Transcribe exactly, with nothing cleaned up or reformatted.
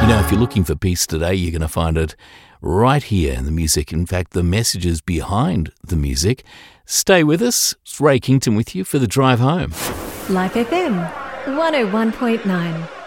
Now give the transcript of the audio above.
Now, if you're looking for peace today, you're going to find it right here in the music. In fact, the messages behind the music. Stay with us. It's Ray Kington with you for the drive home. Life F M, one oh one point nine.